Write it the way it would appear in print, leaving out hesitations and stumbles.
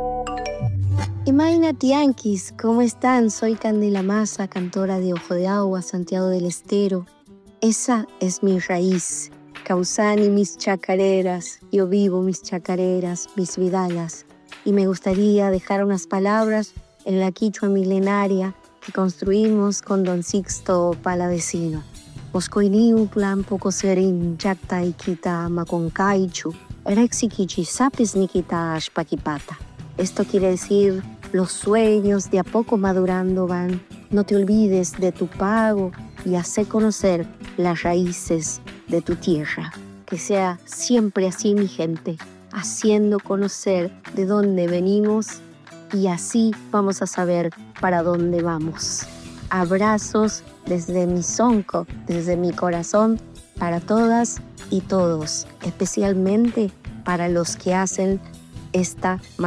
Imagínate, Yanquis, ¿cómo están? Soy Candela Massa, cantora de Ojo de Agua, Santiago del Estero. Esa es mi raíz. Causani mis chacareras, yo vivo mis chacareras, mis vidalas. Y me gustaría dejar unas palabras en la quichua milenaria que construimos con Don Sixto Palavecino. Moscoiniuplan pocoserin chacta ikita maconcaichu, erexikichi sapis nikita ashpakipata. Esto quiere decir, los sueños de a poco madurando van. No te olvides de tu pago y hace conocer las raíces de tu tierra. Que sea siempre así, mi gente, haciendo conocer de dónde venimos y así vamos a saber para dónde vamos. Abrazos desde mi sonco, desde mi corazón, para todas y todos, especialmente para los que hacen esta